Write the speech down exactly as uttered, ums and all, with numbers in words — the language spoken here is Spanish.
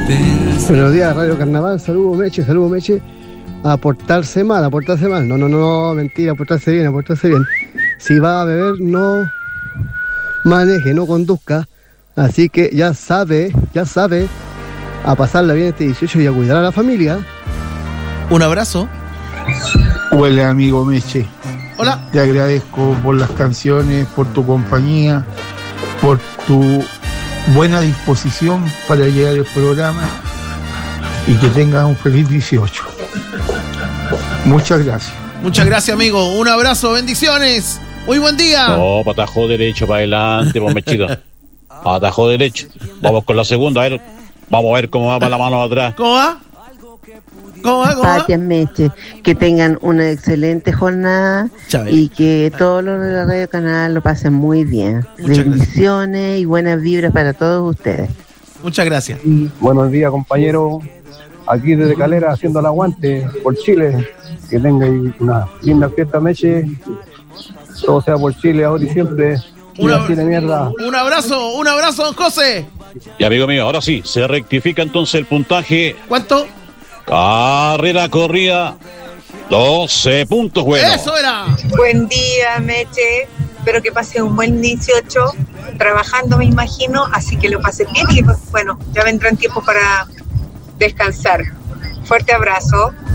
Buenos días, Radio Carnaval. Saludos, Meche, saludos, Meche. A portarse mal, a portarse mal. No, no, no, mentira, a portarse bien, a portarse bien. Si va a beber, no maneje, no conduzca. Así que ya sabe, ya sabe, a pasarla bien este dieciocho y a cuidar a la familia. Un abrazo. Huele, amigo Meche. Hola. Te agradezco por las canciones, por tu compañía, por tu buena disposición para llegar al programa y que tengas un feliz dieciocho. Muchas gracias. Muchas gracias, amigo. Un abrazo, bendiciones. Muy buen día. No, patajó derecho para adelante, pues Mechito. Patajó derecho. Vamos con la segunda, a ver. Vamos a ver cómo va para la mano atrás. ¿Cómo va? ¿Cómo va? ¿Cómo va? Gracias, Meche. Que tengan una excelente jornada Chabel. y que todos los de la Radio Canal lo pasen muy bien. Muchas Bendiciones y buenas vibras para todos ustedes. Muchas gracias. Buenos días, compañero. Aquí desde Calera haciendo el aguante por Chile. Que tengan una linda fiesta, Meche. Todo sea por Chile ahora y siempre. Una, Chile, mierda. Un abrazo, un abrazo, don José. Y amigo mío, ahora sí, se rectifica entonces el puntaje. ¿Cuánto? Carrera corrida, doce puntos, bueno. Eso era. Buen día, Meche. Espero que pases un buen dieciocho. Trabajando, me imagino, así que lo pases bien y bueno, ya vendrán tiempos para descansar. Fuerte abrazo.